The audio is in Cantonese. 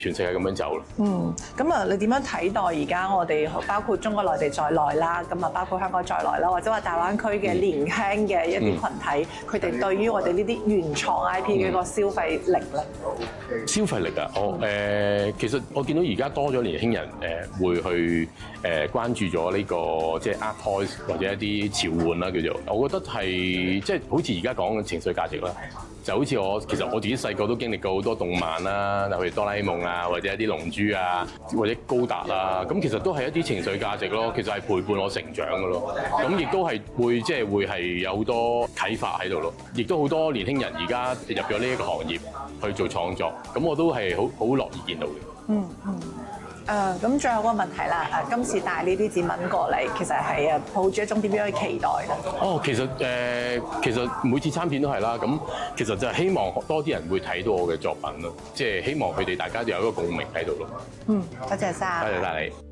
全世界咁樣走咯。 咁啊，你點樣睇待而家我哋包括中國內地在內啦，咁啊包括香港在內啦，或者話大灣區嘅年輕嘅一啲群體，佢哋對於我哋呢啲原創 IP 嘅一個消費力咧？ 消費力啊，其實我見到而家多咗年輕人會去關注咗呢個即係 art toys 或者一啲潮玩啦叫做，我覺得係即係好似而家講嘅情緒價值啦。就好似其實我自己細個都經歷過好多動漫啦，例如哆啦 A 夢啊，或者一啲龍珠啊，或者高達啊，咁其實都係一啲情緒價值咯。其實係陪伴我成長嘅咯。咁亦都係會即係會係有好多啟發喺度咯。亦都好多年輕人而家入咗呢一個行業去做創作，咁我都係好樂意見到嘅。 咁最後嗰個問題啦，今次帶呢啲展品過嚟，其實係抱住一種點樣嘅期待咧？ 其實每次參展都係啦，咁其實就係希望多啲人會睇到我嘅作品咯，即係希望佢哋大家有一個共鳴喺度咯。 多謝晒。 多謝晒你。